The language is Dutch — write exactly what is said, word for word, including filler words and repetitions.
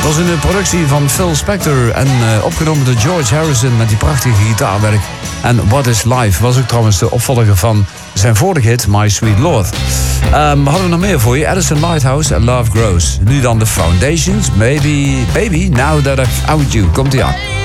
Dat was een productie van Phil Spector en uh, opgenomen door George Harrison met die prachtige gitaarwerk. En What is Life was ook trouwens de opvolger van zijn vorige hit My Sweet Lord. Um, hadden we nog meer voor je? Addison Lighthouse en Love Grows. Nu dan The Foundations, Maybe Baby Now That I've Found You. Komt ie aan.